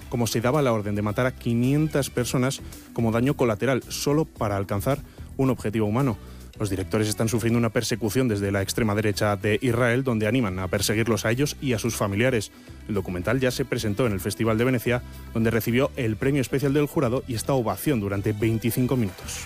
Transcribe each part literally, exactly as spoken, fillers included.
como se daba la orden de matar a quinientas personas como daño colateral, solo para alcanzar un objetivo humano. Los directores están sufriendo una persecución desde la extrema derecha de Israel, donde animan a perseguirlos a ellos y a sus familiares. El documental ya se presentó en el Festival de Venecia, donde recibió el premio especial del jurado y esta ovación durante veinticinco minutos.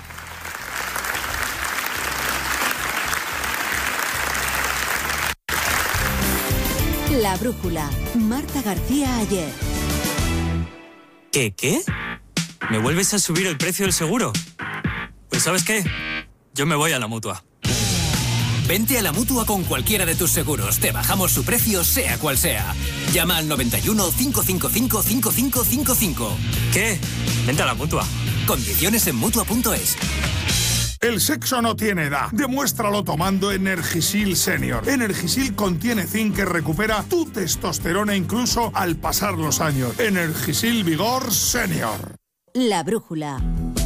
La brújula. Marta García Ayer. ¿Qué, qué? ¿Me vuelves a subir el precio del seguro? Pues ¿sabes qué? Yo me voy a la Mutua. Vente a la Mutua con cualquiera de tus seguros. Te bajamos su precio, sea cual sea. Llama al noventa y uno, cinco cinco cinco, cinco cinco cinco cinco. ¿Qué? Vente a la Mutua. Condiciones en Mutua punto es. El sexo no tiene edad. Demuéstralo tomando Energisil Senior. Energisil contiene zinc que recupera tu testosterona incluso al pasar los años. Energisil Vigor Senior. La brújula.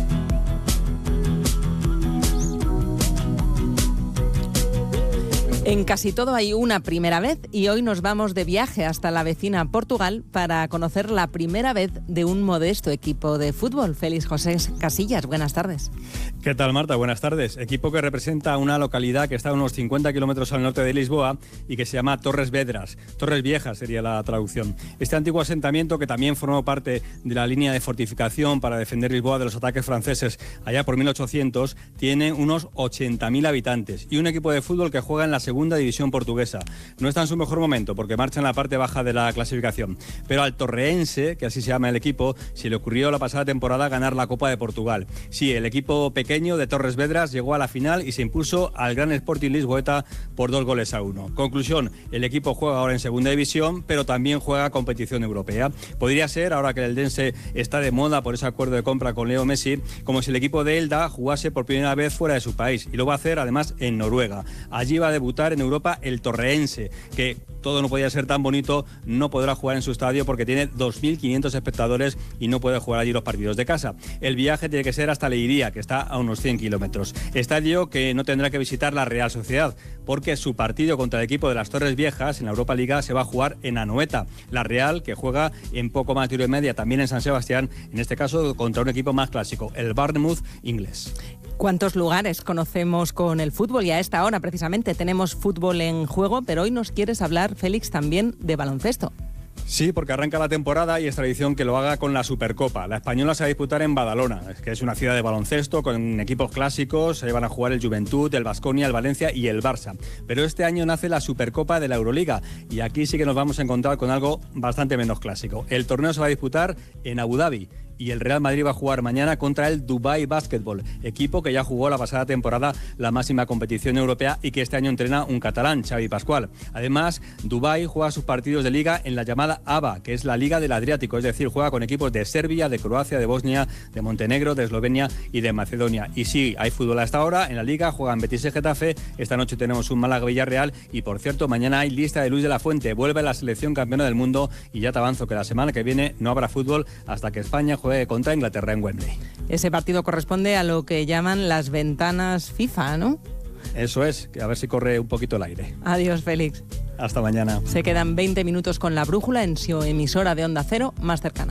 En casi todo hay una primera vez y hoy nos vamos de viaje hasta la vecina Portugal para conocer la primera vez de un modesto equipo de fútbol. Félix José Casillas, buenas tardes. ¿Qué tal, Marta? Buenas tardes. Equipo que representa una localidad que está a unos cincuenta kilómetros al norte de Lisboa y que se llama Torres Vedras. Torres Viejas sería la traducción. Este antiguo asentamiento, que también formó parte de la línea de fortificación para defender Lisboa de los ataques franceses allá por mil ochocientos, tiene unos ochenta mil habitantes y un equipo de fútbol que juega en la segunda división portuguesa. No está en su mejor momento porque marcha en la parte baja de la clasificación. Pero al Torreense, que así se llama el equipo, se le ocurrió la pasada temporada ganar la Copa de Portugal. Sí, el equipo pequeño de Torres Vedras llegó a la final y se impuso al gran Sporting Lisboeta por dos goles a uno. Conclusión, el equipo juega ahora en segunda división, pero también juega competición europea. Podría ser, ahora que el Eldense está de moda por ese acuerdo de compra con Leo Messi, como si el equipo de Elda jugase por primera vez fuera de su país, y lo va a hacer además en Noruega. Allí va a debutar en Europa el Torreense, que todo no podía ser tan bonito, no podrá jugar en su estadio porque tiene dos mil quinientos espectadores y no puede jugar allí los partidos de casa. El viaje tiene que ser hasta Leiria, que está a unos cien kilómetros. Estadio que no tendrá que visitar la Real Sociedad, porque su partido contra el equipo de las Torres Viejas en la Europa Liga se va a jugar en Anoeta. La Real, que juega en poco más de hora y media también en San Sebastián, en este caso contra un equipo más clásico, el Bournemouth inglés. ¿Cuántos lugares conocemos con el fútbol? Y a esta hora precisamente tenemos fútbol en juego, pero hoy nos quieres hablar, Félix, también de baloncesto. Sí, porque arranca la temporada y es tradición que lo haga con la Supercopa. La española se va a disputar en Badalona, que es una ciudad de baloncesto con equipos clásicos. Se van a jugar el Juventud, el Baskonia, el Valencia y el Barça. Pero este año nace la Supercopa de la Euroliga y aquí sí que nos vamos a encontrar con algo bastante menos clásico. El torneo se va a disputar en Abu Dhabi y el Real Madrid va a jugar mañana contra el Dubai Basketball, equipo que ya jugó la pasada temporada la máxima competición europea y que este año entrena un catalán, Xavi Pascual. Además, Dubai juega sus partidos de liga en la llamada A B A, que es la Liga del Adriático, es decir, juega con equipos de Serbia, de Croacia, de Bosnia, de Montenegro, de Eslovenia y de Macedonia. Y sí, hay fútbol hasta ahora, en la liga juegan Betis y Getafe, esta noche tenemos un Málaga-Villarreal y, por cierto, mañana hay lista de Luis de la Fuente, vuelve la selección campeona del mundo y ya te avanzo que la semana que viene no habrá fútbol hasta que España juegue contra Inglaterra en Wembley. Ese partido corresponde a lo que llaman las ventanas FIFA, ¿no? Eso es, que a ver si corre un poquito el aire. Adiós, Félix. Hasta mañana. Se quedan veinte minutos con La Brújula en su emisora de Onda Cero más cercana.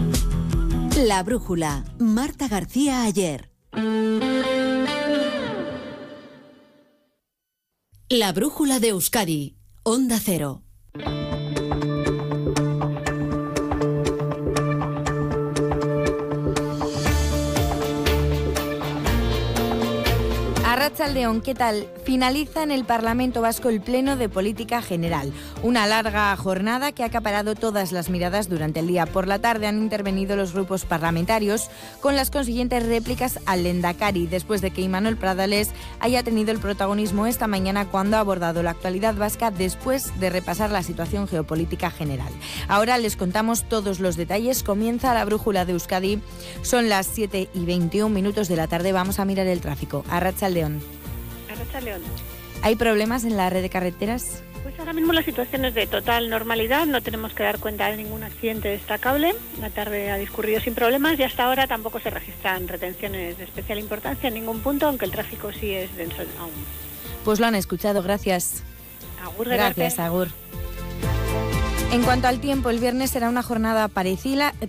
La Brújula. Marta García Ayer. La Brújula de Euskadi. Onda Cero. Arratsaldeon, ¿qué tal? Finaliza en el Parlamento Vasco el Pleno de Política General. Una larga jornada que ha acaparado todas las miradas durante el día. Por la tarde han intervenido los grupos parlamentarios con las consiguientes réplicas al Lehendakari, después de que Imanol Pradales haya tenido el protagonismo esta mañana cuando ha abordado la actualidad vasca después de repasar la situación geopolítica general. Ahora les contamos todos los detalles. Comienza la Brújula de Euskadi. Son las siete y veintiún minutos de la tarde. Vamos a mirar el tráfico. Arratsaldeon. Arratsaldeon. ¿Hay problemas en la red de carreteras? Pues ahora mismo la situación es de total normalidad, no tenemos que dar cuenta de ningún accidente destacable. La tarde ha discurrido sin problemas y hasta ahora tampoco se registran retenciones de especial importancia en ningún punto, aunque el tráfico sí es denso aún. Pues lo han escuchado, gracias. Agur, gracias, Agur. En cuanto al tiempo, el viernes será una jornada parecida,